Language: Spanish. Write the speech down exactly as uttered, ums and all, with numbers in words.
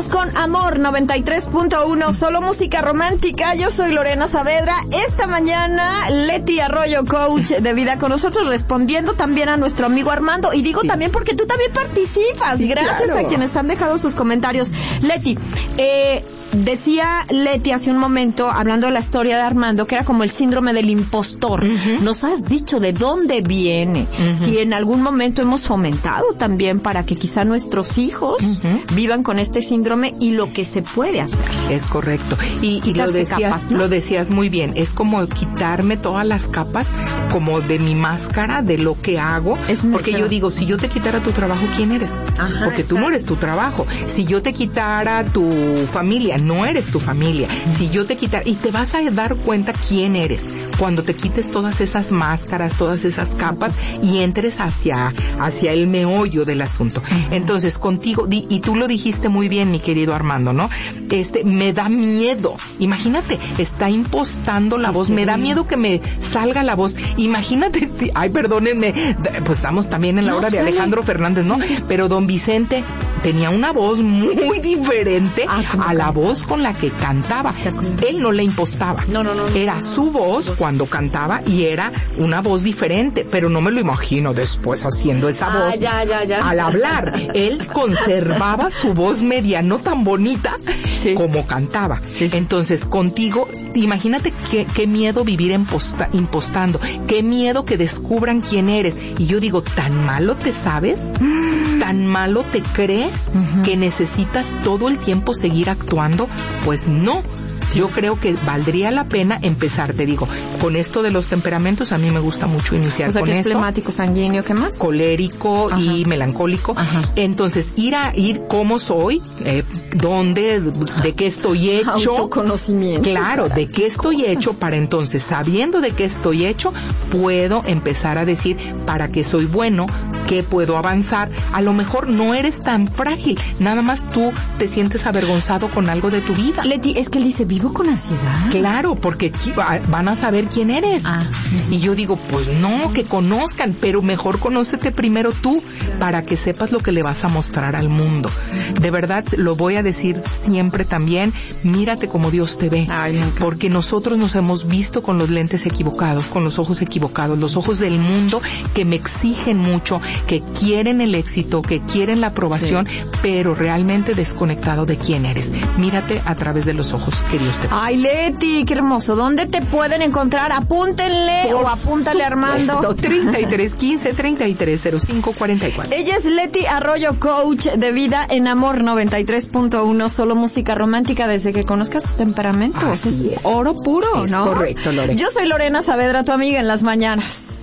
Seguimos con Amor noventa y tres punto uno, solo música romántica. Yo soy Lorena Saavedra. Esta mañana Leti Arroyo, coach de vida, con nosotros, respondiendo también a nuestro amigo Armando. Y digo sí. también porque tú también participas. Sí, gracias claro. a quienes han dejado sus comentarios. Leti, eh, decía Leti hace un momento, hablando de la historia de Armando, que era como el síndrome del impostor. Uh-huh. Nos has dicho de dónde viene, uh-huh. si en algún momento hemos fomentado también para que quizá nuestros hijos uh-huh. vivan con este síndrome y lo que se puede hacer. Es correcto. Y, y lo decías, capas, ¿no? lo decías muy bien. Es como quitarme todas las capas como de mi máscara, de lo que hago. Es porque yo digo, si yo te quitara tu trabajo, ¿quién eres? Ajá, porque exacto. tú no eres tu trabajo. Si yo te quitara tu familia, no eres tu familia. Uh-huh. Si yo te quitara, y te vas a dar cuenta quién eres cuando te quites todas esas máscaras, todas esas capas y entres hacia, hacia el meollo del asunto. Uh-huh. Entonces, contigo, y tú lo dijiste muy bien, mi querido Armando, ¿no? Este, me da miedo. Imagínate, está impostando la voz, me da miedo que me salga la voz. Imagínate si, ay, perdónenme, pues estamos también en la no, hora de sale. Alejandro Fernández, ¿no? Sí, sí. Pero don Vicente tenía una voz muy diferente ah, a la voz con la que cantaba. Él no le impostaba. No, no, no. Era no, su voz no, cuando cantaba y era una voz diferente, pero no me lo imagino después haciendo esa ah, voz. Ya, ya, ya. Al hablar, él conservaba su voz media, no tan bonita sí. como cantaba. Sí, sí. Entonces, contigo, imagínate qué, qué miedo vivir imposta, impostando, qué miedo que descubran quién eres. Y yo digo, ¿tan malo te sabes? ¿Tan malo te crees uh-huh. que necesitas todo el tiempo seguir actuando? Pues no. Yo creo que valdría la pena empezar, te digo, con esto de los temperamentos, a mí me gusta mucho iniciar o sea, con que esto. Es flemático, sanguíneo, ¿qué más? Colérico Ajá. y melancólico. Ajá. Entonces, ir a ir cómo soy, eh, dónde, de qué estoy hecho. Autoconocimiento. Claro, de qué estoy cosa. hecho, para entonces, sabiendo de qué estoy hecho, puedo empezar a decir para qué soy bueno, qué puedo avanzar. A lo mejor no eres tan frágil, nada más tú te sientes avergonzado con algo de tu vida. Leti, es que él dice, ¿vivo con ansiedad? Claro, porque van a saber quién eres. Ah. Y yo digo, pues no, que conozcan, pero mejor conócete primero tú para que sepas lo que le vas a mostrar al mundo. De verdad, lo voy a decir siempre también, mírate como Dios te ve. Ay, porque nosotros nos hemos visto con los lentes equivocados, con los ojos equivocados, los ojos del mundo que me exigen mucho, que quieren el éxito, que quieren la aprobación, sí. pero realmente desconectado de quién eres. Mírate a través de los ojos que Dios te ve. Ay, Leti, qué hermoso. ¿Dónde te pueden encontrar? Apúntenle Por o apúntale a Armando. treinta y tres quince treinta y tres cero cinco cuarenta y cuatro. Ella es Leti Arroyo, coach de vida en Amor noventa y tres punto uno, solo música romántica desde que conozcas su temperamento. Así es, es oro puro, es ¿no? Correcto, Lorena. Yo soy Lorena Saavedra, tu amiga en las mañanas.